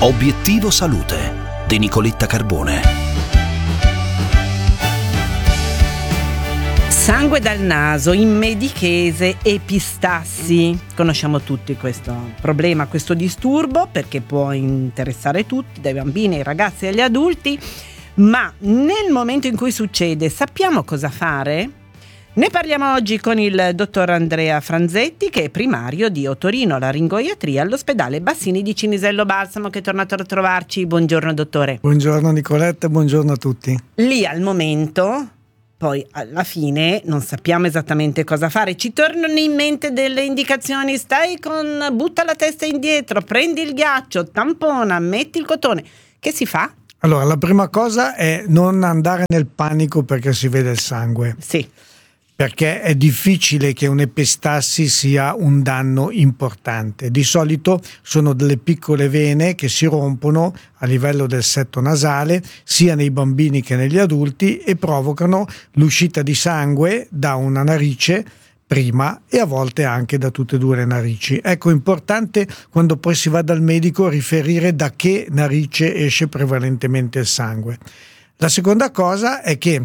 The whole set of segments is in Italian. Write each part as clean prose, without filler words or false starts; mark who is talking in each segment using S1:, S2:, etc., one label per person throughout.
S1: Obiettivo Salute di Nicoletta Carbone.
S2: Sangue dal naso, in medichese, epistassi. Conosciamo tutti questo problema, questo disturbo, perché può interessare tutti, dai bambini ai ragazzi agli adulti. Ma nel momento in cui succede, sappiamo cosa fare? Ne parliamo oggi con il dottor Andrea Franzetti, che è primario di otorino-laringoiatria all'ospedale Bassini di Cinisello Balsamo, che è tornato a trovarci. Buongiorno dottore.
S3: Buongiorno Nicoletta, buongiorno a tutti.
S2: Lì al momento, poi alla fine non sappiamo esattamente cosa fare, ci tornano in mente delle indicazioni: butta la testa indietro, prendi il ghiaccio, tampona, metti il cotone. Che si fa?
S3: Allora, la prima cosa è non andare nel panico perché si vede il sangue.
S2: Sì.
S3: Perché è difficile che un'epistassi sia un danno importante. Di solito sono delle piccole vene che si rompono a livello del setto nasale, sia nei bambini che negli adulti, e provocano l'uscita di sangue da una narice prima e a volte anche da tutte e due le narici. Ecco, è importante quando poi si va dal medico riferire da che narice esce prevalentemente il sangue. La seconda cosa è che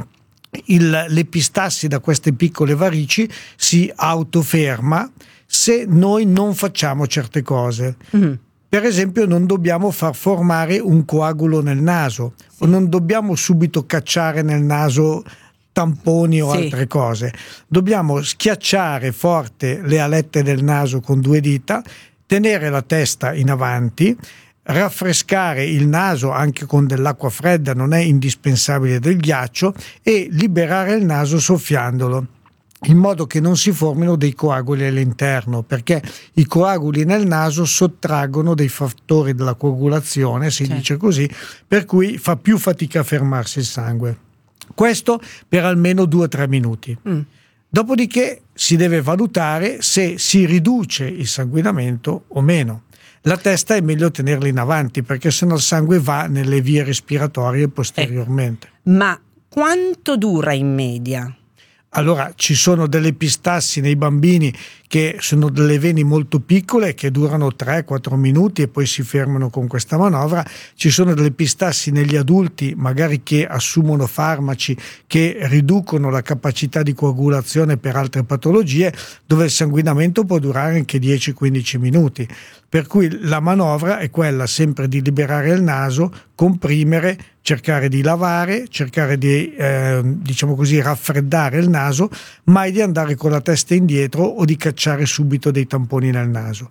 S3: l'epistassi da queste piccole varici si autoferma se noi non facciamo certe cose. Per esempio, non dobbiamo far formare un coagulo nel naso, o non dobbiamo subito cacciare nel naso tamponi o altre cose. Dobbiamo schiacciare forte le alette del naso con 2 dita, tenere la testa in avanti, raffrescare il naso anche con dell'acqua fredda, non è indispensabile del ghiaccio, e liberare il naso soffiandolo, in modo che non si formino dei coaguli all'interno, perché i coaguli nel naso sottraggono dei fattori della coagulazione, si dice così, per cui fa più fatica a fermarsi il sangue. Questo per almeno 2-3 minuti. Dopodiché si deve valutare se si riduce il sanguinamento o meno. La testa è meglio tenerla in avanti, perché sennò il sangue va nelle vie respiratorie posteriormente.
S2: Ma quanto dura in media?
S3: Allora, ci sono delle epistassi nei bambini che sono delle veni molto piccole che durano 3-4 minuti e poi si fermano con questa manovra. Ci sono delle epistassi negli adulti, magari che assumono farmaci che riducono la capacità di coagulazione per altre patologie, dove il sanguinamento può durare anche 10-15 minuti. Per cui la manovra è quella sempre di liberare il naso, comprimere, cercare di lavare, cercare di diciamo così raffreddare il naso, mai di andare con la testa indietro o di cacciare subito dei tamponi nel naso.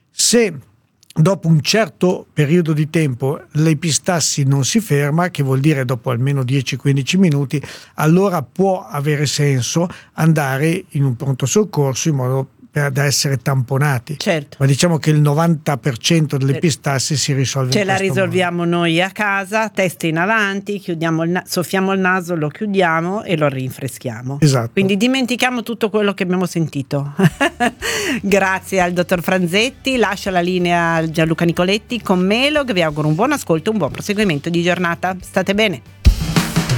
S3: Se dopo un certo periodo di tempo l'epistassi non si ferma, che vuol dire dopo almeno 10-15 minuti, allora può avere senso andare in un pronto soccorso in modo da essere tamponati.
S2: Certo.
S3: Ma diciamo che il 90% delle epistassi si risolve
S2: Ce
S3: in
S2: la
S3: questo
S2: risolviamo
S3: modo.
S2: Noi a casa, testa in avanti, chiudiamo soffiamo il naso, lo chiudiamo e lo rinfreschiamo.
S3: Esatto.
S2: Quindi dimentichiamo tutto quello che abbiamo sentito. Grazie al dottor Franzetti, lascio la linea a Gianluca Nicoletti con Melog. Vi auguro un buon ascolto, un buon proseguimento di giornata. State bene.